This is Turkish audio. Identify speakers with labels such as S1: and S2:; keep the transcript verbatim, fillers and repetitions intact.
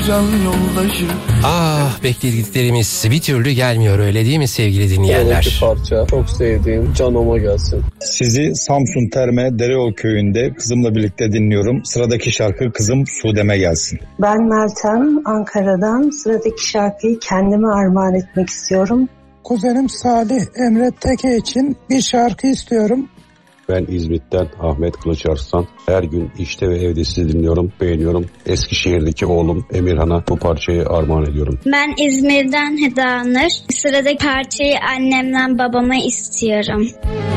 S1: Can yoldaşı.
S2: Ah, beklediklerimiz bir türlü gelmiyor, öyle değil mi sevgili dinleyenler?
S3: Evet, parça çok sevdiğim Canoma gelsin.
S4: Sizi Samsun Terme Dereoğlu köyünde kızımla birlikte dinliyorum. Sıradaki şarkı Kızım Sude'me gelsin.
S5: Ben Meltem, Ankara'dan. Sıradaki şarkıyı kendime armağan etmek istiyorum.
S6: Kuzenim Salih Emre Teke için bir şarkı istiyorum.
S7: Ben İzmit'ten Ahmet Kılıçarslan. Her gün işte ve evde sizi dinliyorum, beğeniyorum. Eskişehir'deki oğlum Emirhan'a bu parçayı armağan ediyorum.
S8: Ben İzmir'den Heda Anır. Sıradaki parçayı annemden babama istiyorum.